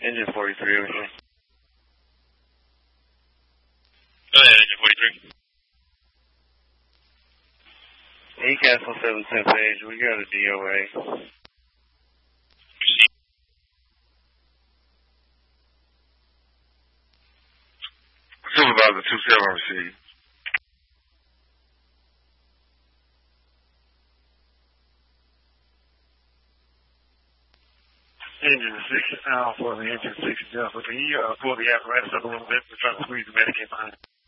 Engine 43 over here. Go ahead, Engine 43. Castle 710 page, we got a DOA. Supervisor 27 received. Engine 6 for the engine 6 Delta. Can you pull the apparatus up a little bit? We're trying to squeeze the Medicaid behind.